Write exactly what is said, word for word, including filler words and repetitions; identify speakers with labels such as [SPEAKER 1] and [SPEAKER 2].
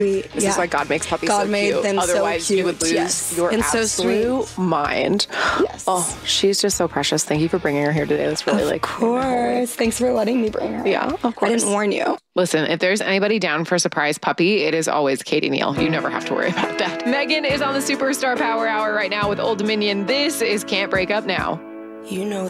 [SPEAKER 1] We,
[SPEAKER 2] This
[SPEAKER 1] yeah.
[SPEAKER 2] is why God makes puppies
[SPEAKER 1] God
[SPEAKER 2] so
[SPEAKER 1] made
[SPEAKER 2] cute.
[SPEAKER 1] them so
[SPEAKER 2] Otherwise, you would
[SPEAKER 1] cute,
[SPEAKER 2] lose
[SPEAKER 1] yes.
[SPEAKER 2] your
[SPEAKER 1] And so
[SPEAKER 2] absolute
[SPEAKER 1] sweet.
[SPEAKER 2] mind.
[SPEAKER 1] Yes.
[SPEAKER 2] Oh, she's just so precious. Thank you for bringing her here today. That's really
[SPEAKER 1] Of
[SPEAKER 2] like...
[SPEAKER 1] course. Thanks for letting me bring her.
[SPEAKER 2] Yeah, of course.
[SPEAKER 1] I didn't warn you.
[SPEAKER 3] Listen, if there's anybody down for a surprise puppy, it is always Katie Neal. You never have to worry about that. Megan is on the Superstar Power Hour right now with Old Dominion. This is Can't Break Up Now.
[SPEAKER 1] You know